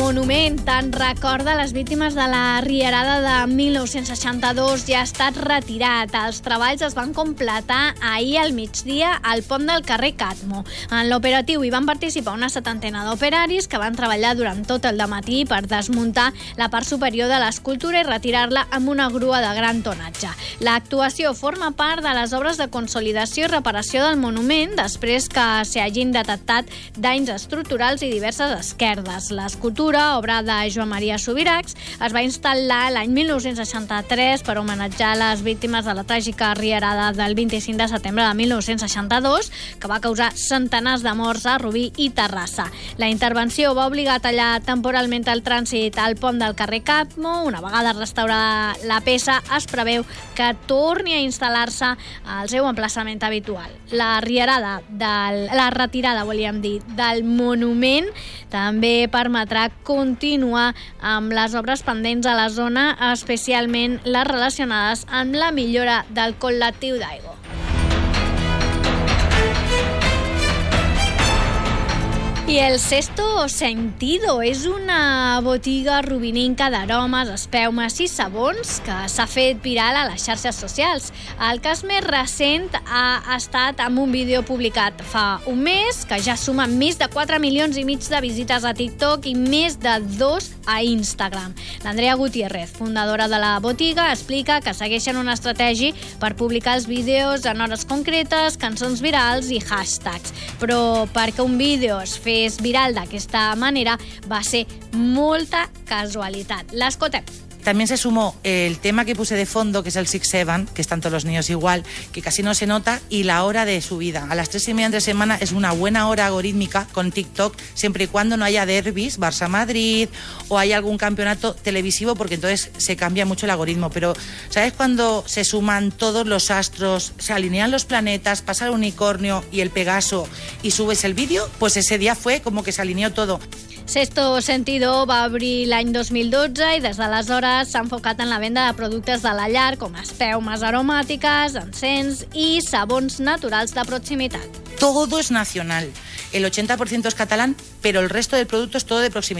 monument en record de les víctimes de la Rierada de 1962 ja ha estat retirat. Els treballs es van completar ahir al migdia al pont del carrer Catmo. En l'operatiu hi van participar una setantena d'operaris que van treballar durant tot el dematí per desmuntar la part superior de l'escultura i retirar-la amb una grua de gran tonatge. L'actuació forma part de les obres de consolidació i reparació del monument després que s'hi hagin detectat danys estructurals i diverses esquerdes. L'escultura, obra de Joan Maria Subirachs, es va instal·lar l'any 1963 per homenatjar les víctimes de la tràgica Rierada del 25 de setembre de 1962, que va causar centenars de morts a Rubí i Terrassa. La intervenció va obligar a tallar temporalment el trànsit al pont del carrer Catmo. Una vegada restaurada la peça, es preveu que torni a instal·lar-se al seu emplaçament habitual. La retirada, volíem dir, del monument també permetrà continuar amb les obres pendents a la zona, especialment les relacionades amb la millora del col·lectiu d'aigua. I el Sexto Sentido és una botiga rubininca d'aromes, espeumes i sabons que s'ha fet viral a les xarxes socials. El cas més recent ha estat amb un vídeo publicat fa un mes que ja suma més de 4 milions i mig de visites a TikTok i més de 2 a Instagram. L'Andrea Gutiérrez, fundadora de la botiga, explica que segueixen una estratègia per publicar els vídeos en hores concretes, cançons virals i hashtags. Però perquè un vídeo es fes viral d'aquesta manera va ser molta casualitat. L'escoltem. También se sumó el tema que puse de fondo, que es el 6-7, que están todos los niños igual, que casi no se nota, y la hora de subida. A las 3:30 entre semana es una buena hora algorítmica con TikTok, siempre y cuando no haya derbis, Barça-Madrid, o haya algún campeonato televisivo, porque entonces se cambia mucho el algoritmo. Pero, ¿sabes cuando se suman todos los astros, se alinean los planetas, pasa el unicornio y el Pegaso y subes el vídeo? Pues ese día fue como que se alineó todo. Sexto Sentido va obrir l'any 2012 i des d'aleshores s'ha enfocat en la venda de productes de la llar com espeumes aromàtiques, encens i sabons naturals de proximitat. Todo es nacional. El 80% es catalán, pero el resto del producto es todo de proximidad.